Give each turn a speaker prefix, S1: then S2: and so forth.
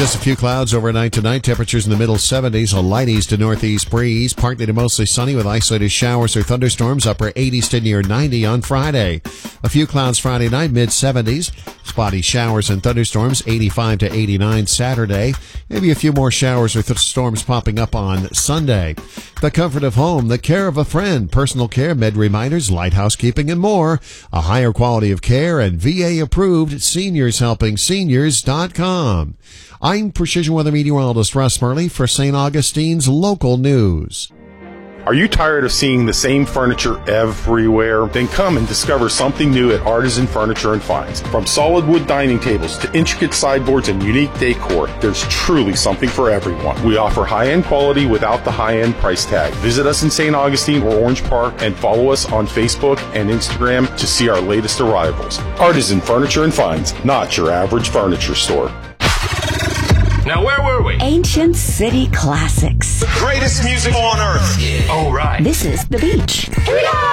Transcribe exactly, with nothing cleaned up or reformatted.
S1: Just a few clouds overnight tonight. Temperatures in the middle seventies. A light east to northeast breeze. Partly to mostly sunny with isolated showers or thunderstorms. Upper eighties to near ninety on Friday. A few clouds Friday night, mid seventies. Spotty showers and thunderstorms, eighty-five to eighty-nine Saturday. Maybe a few more showers or th- storms popping up on Sunday. The comfort of home, the care of a friend, personal care, med reminders, light housekeeping, and more. A higher quality of care and V A approved. Seniors Helping Seniors dot com. I'm Precision Weather Meteorologist Russ Murley for Saint Augustine's Local News.
S2: Are you tired of seeing the same furniture everywhere? Then come and discover something new at Artisan Furniture and Finds. From solid wood dining tables to intricate sideboards and unique decor, there's truly something for everyone. We offer high-end quality without the high-end price tag. Visit us in Saint Augustine or Orange Park and follow us on Facebook and Instagram to see our latest arrivals. Artisan Furniture and Finds, not your average furniture store.
S3: Now, where were we?
S4: Ancient City Classics.
S3: Greatest music on earth. Yeah. Oh, right.
S4: This is The Beach. Here we go!